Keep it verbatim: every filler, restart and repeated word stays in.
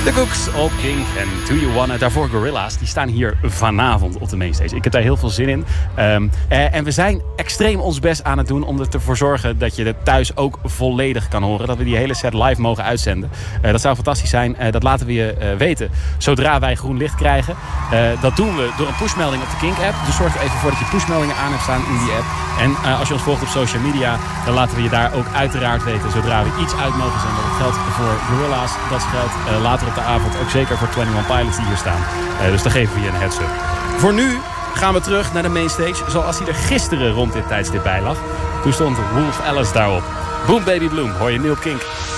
De Cooks op Kink en Do You Wanna. Daarvoor Gorillaz. Die staan hier vanavond op de mainstage. Ik heb daar heel veel zin in. Um, uh, en we zijn extreem ons best aan het doen om ervoor te zorgen dat je het thuis ook volledig kan horen. Dat we die hele set live mogen uitzenden. Uh, dat zou fantastisch zijn. Uh, dat laten we je uh, weten zodra wij groen licht krijgen. Uh, dat doen we door een pushmelding op de Kink app. Dus zorg er even voor dat je pushmeldingen aan hebt staan in die app. En uh, als je ons volgt op social media, dan laten we je daar ook uiteraard weten zodra we iets uit mogen zenden. Dat geldt voor Gorillaz. Dat geldt uh, later op de avond ook zeker voor eenentwintig Pilots die hier staan. Uh, dus dan geven we je een heads-up. Voor nu gaan we terug naar de mainstage zoals hij er gisteren rond dit tijdstip bij lag. Toen stond Wolf Alice daarop. Boom Baby Bloom, hoor je nu op Kink.